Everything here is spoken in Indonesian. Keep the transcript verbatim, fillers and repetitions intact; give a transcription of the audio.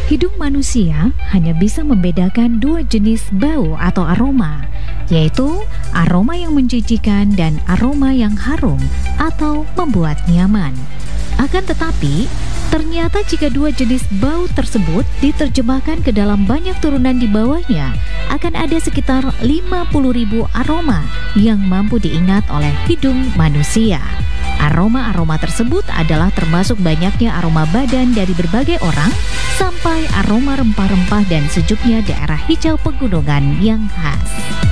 Hidung manusia hanya bisa membedakan dua jenis bau atau aroma, yaitu aroma yang menjijikan dan aroma yang harum atau membuat nyaman. Akan tetapi, ternyata jika dua jenis bau tersebut diterjemahkan ke dalam banyak turunan di bawahnya, akan ada sekitar lima puluh ribu aroma yang mampu diingat oleh hidung manusia. Aroma-aroma tersebut adalah termasuk banyaknya aroma badan dari berbagai orang sampai aroma rempah-rempah dan sejuknya daerah hijau pegunungan yang khas.